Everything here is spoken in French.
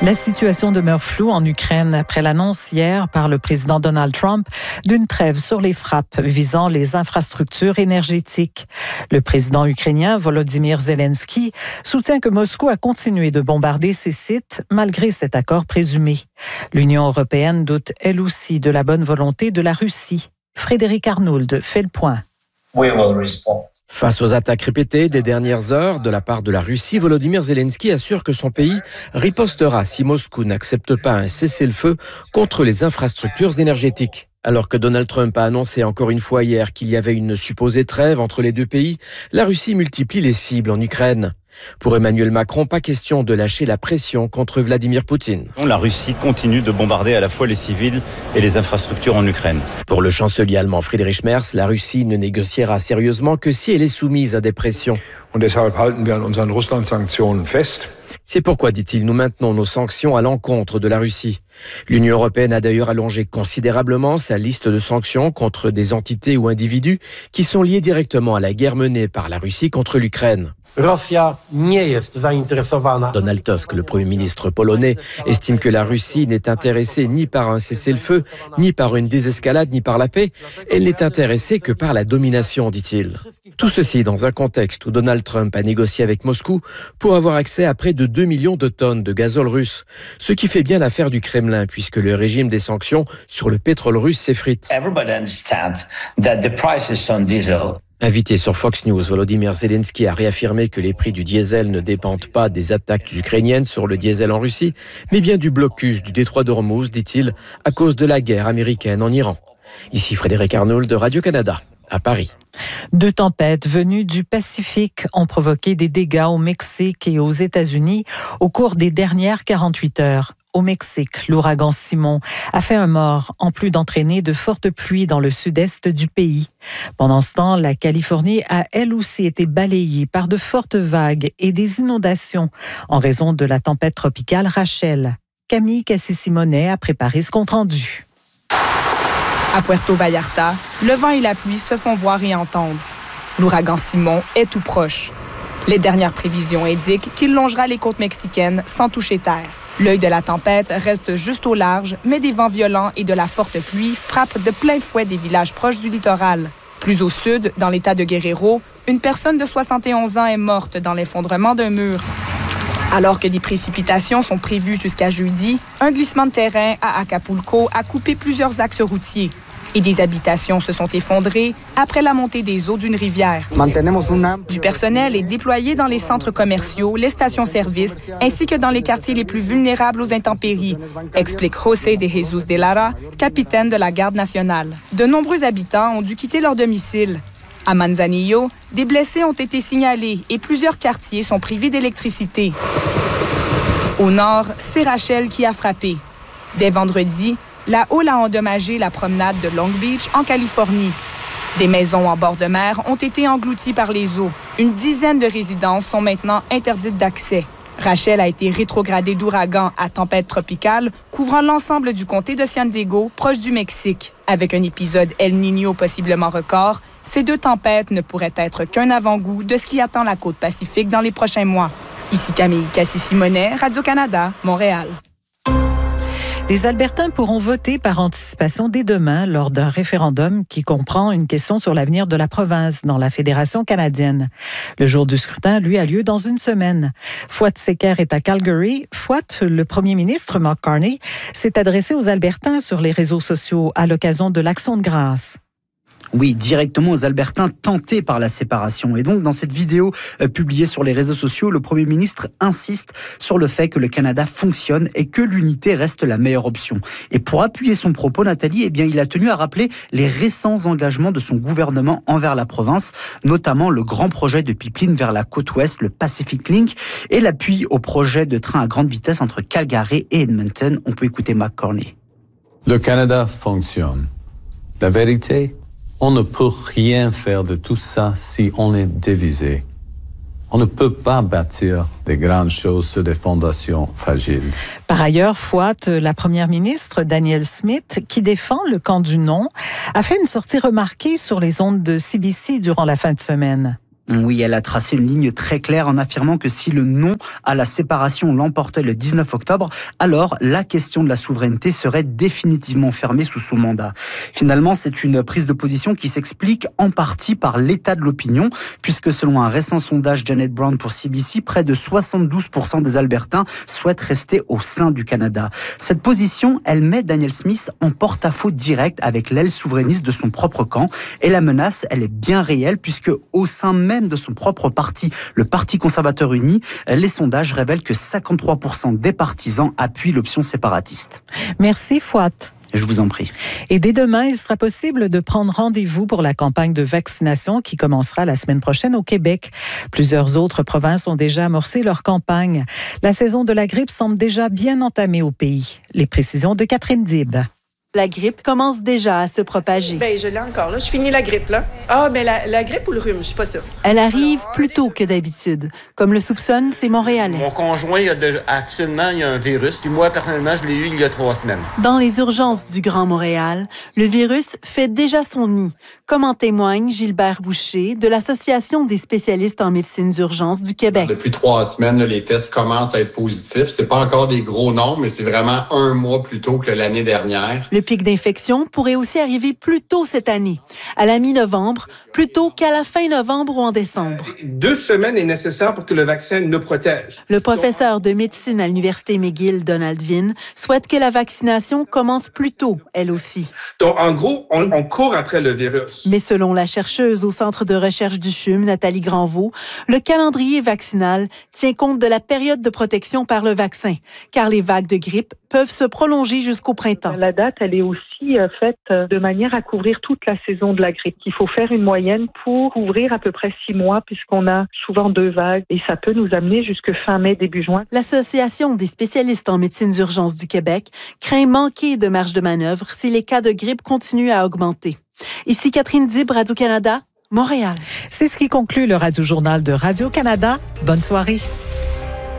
La situation demeure floue en Ukraine après l'annonce hier par le président Donald Trump d'une trêve sur les frappes visant les infrastructures énergétiques. Le président ukrainien Volodymyr Zelensky soutient que Moscou a continué de bombarder ces sites malgré cet accord présumé. L'Union européenne doute elle aussi de la bonne volonté de la Russie. Frédéric Arnould fait le point. Face aux attaques répétées des dernières heures de la part de la Russie, Volodymyr Zelensky assure que son pays ripostera si Moscou n'accepte pas un cessez-le-feu contre les infrastructures énergétiques. Alors que Donald Trump a annoncé encore une fois hier qu'il y avait une supposée trêve entre les deux pays, la Russie multiplie les cibles en Ukraine. Pour Emmanuel Macron, pas question de lâcher la pression contre Vladimir Poutine. La Russie continue de bombarder à la fois les civils et les infrastructures en Ukraine. Pour le chancelier allemand Friedrich Merz, la Russie ne négociera sérieusement que si elle est soumise à des pressions. C'est pourquoi, dit-il, nous maintenons nos sanctions à l'encontre de la Russie. L'Union européenne a d'ailleurs allongé considérablement sa liste de sanctions contre des entités ou individus qui sont liés directement à la guerre menée par la Russie contre l'Ukraine. Donald Tusk, le Premier ministre polonais, estime que la Russie n'est intéressée ni par un cessez-le-feu, ni par une désescalade, ni par la paix. Elle n'est intéressée que par la domination, dit-il. Tout ceci dans un contexte où Donald Trump a négocié avec Moscou pour avoir accès à près de 2 millions de tonnes de gazole russe, ce qui fait bien l'affaire du Kremlin puisque le régime des sanctions sur le pétrole russe s'effrite. Invité sur Fox News, Volodymyr Zelensky a réaffirmé que les prix du diesel ne dépendent pas des attaques ukrainiennes sur le diesel en Russie, mais bien du blocus du détroit d'Ormuz, dit-il, à cause de la guerre américaine en Iran. Ici Frédéric Arnould de Radio-Canada, à Paris. 2 tempêtes venues du Pacifique ont provoqué des dégâts au Mexique et aux États-Unis au cours des dernières 48 heures. Au Mexique, l'ouragan Simon a fait un mort, en plus d'entraîner de fortes pluies dans le sud-est du pays. Pendant ce temps, la Californie a elle aussi été balayée par de fortes vagues et des inondations en raison de la tempête tropicale Rachel. Camille Cassis-Simonet a préparé ce compte-rendu. À Puerto Vallarta, le vent et la pluie se font voir et entendre. L'ouragan Simon est tout proche. Les dernières prévisions indiquent qu'il longera les côtes mexicaines sans toucher terre. L'œil de la tempête reste juste au large, mais des vents violents et de la forte pluie frappent de plein fouet des villages proches du littoral. Plus au sud, dans l'état de Guerrero, une personne de 71 ans est morte dans l'effondrement d'un mur. Alors que des précipitations sont prévues jusqu'à jeudi, un glissement de terrain à Acapulco a coupé plusieurs axes routiers. Et des habitations se sont effondrées après la montée des eaux d'une rivière. Du personnel est déployé dans les centres commerciaux, les stations-service, ainsi que dans les quartiers les plus vulnérables aux intempéries, explique José de Jesus de Lara, capitaine de la Garde nationale. De nombreux habitants ont dû quitter leur domicile. À Manzanillo, des blessés ont été signalés et plusieurs quartiers sont privés d'électricité. Au nord, c'est Rachel qui a frappé. Dès vendredi, la houle a endommagé la promenade de Long Beach en Californie. Des maisons en bord de mer ont été englouties par les eaux. Une dizaine de résidences sont maintenant interdites d'accès. Rachel a été rétrogradée d'ouragan à tempête tropicale, couvrant l'ensemble du comté de San Diego, proche du Mexique. Avec un épisode El Niño possiblement record, ces 2 tempêtes ne pourraient être qu'un avant-goût de ce qui attend la côte Pacifique dans les prochains mois. Ici Camille Cassis-Simonet, Radio-Canada, Montréal. Les Albertains pourront voter par anticipation dès demain lors d'un référendum qui comprend une question sur l'avenir de la province dans la Fédération canadienne. Le jour du scrutin, lui, a lieu dans une semaine. Fouad Secker est à Calgary. Fouad, le premier ministre Mark Carney, s'est adressé aux Albertains sur les réseaux sociaux à l'occasion de l'Action de grâce. Oui, directement aux Albertains tentés par la séparation. Et donc, dans cette vidéo publiée sur les réseaux sociaux, le Premier ministre insiste sur le fait que le Canada fonctionne et que l'unité reste la meilleure option. Et pour appuyer son propos, Nathalie, il a tenu à rappeler les récents engagements de son gouvernement envers la province, notamment le grand projet de pipeline vers la côte ouest, le Pacific Link, et l'appui au projet de train à grande vitesse entre Calgary et Edmonton. On peut écouter Mark Carney. Le Canada fonctionne. La vérité, on ne peut rien faire de tout ça si on est divisé. On ne peut pas bâtir des grandes choses sur des fondations fragiles. Par ailleurs, Fouad, la première ministre Danielle Smith, qui défend le camp du non, a fait une sortie remarquée sur les ondes de CBC durant la fin de semaine. Oui, elle a tracé une ligne très claire en affirmant que si le non à la séparation l'emportait le 19 octobre, alors la question de la souveraineté serait définitivement fermée sous son mandat. Finalement, c'est une prise de position qui s'explique en partie par l'état de l'opinion, puisque selon un récent sondage Janet Brown pour CBC, près de 72% des Albertains souhaitent rester au sein du Canada. Cette position, elle met Danielle Smith en porte-à-faux direct avec l'aile souverainiste de son propre camp. Et la menace, elle est bien réelle, puisque au sein même de son propre parti, le Parti conservateur uni, les sondages révèlent que 53% des partisans appuient l'option séparatiste. Merci Fouad. Je vous en prie. Et dès demain, il sera possible de prendre rendez-vous pour la campagne de vaccination qui commencera la semaine prochaine au Québec. Plusieurs autres provinces ont déjà amorcé leur campagne. La saison de la grippe semble déjà bien entamée au pays. Les précisions de Catherine Dib. La grippe commence déjà à se propager. Bien, je l'ai encore, là. Je finis la grippe, là. Ah, mais la grippe ou le rhume, je suis pas sûre. Elle arrive plus tôt que d'habitude. Comme le soupçonne, ces Montréalais. Mon conjoint, actuellement, il y a un virus. Puis moi, personnellement, je l'ai eu il y a 3 semaines. Dans les urgences du Grand Montréal, le virus fait déjà son nid, comme en témoigne Gilbert Boucher de l'Association des spécialistes en médecine d'urgence du Québec. Depuis 3 semaines, les tests commencent à être positifs. C'est pas encore des gros nombres, mais c'est vraiment 1 mois plus tôt que l'année dernière. Le pic d'infection pourrait aussi arriver plus tôt cette année, à la mi-novembre, plutôt qu'à la fin novembre ou en décembre. 2 semaines est nécessaire pour que le vaccin nous protège. Le professeur de médecine à l'Université McGill, Donald Vin, souhaite que la vaccination commence plus tôt, elle aussi. Donc, en gros, on court après le virus. Mais selon la chercheuse au Centre de recherche du CHUM, Nathalie Granvaux, le calendrier vaccinal tient compte de la période de protection par le vaccin, car les vagues de grippe peuvent se prolonger jusqu'au printemps. La date, elle est aussi faite de manière à couvrir toute la saison de la grippe. Il faut faire une moyenne pour couvrir à peu près 6 mois, puisqu'on a souvent 2 vagues, et ça peut nous amener jusque fin mai, début juin. L'Association des spécialistes en médecine d'urgence du Québec craint manquer de marge de manœuvre si les cas de grippe continuent à augmenter. Ici Catherine Dib, Radio-Canada, Montréal. C'est ce qui conclut le Radio-Journal de Radio-Canada. Bonne soirée.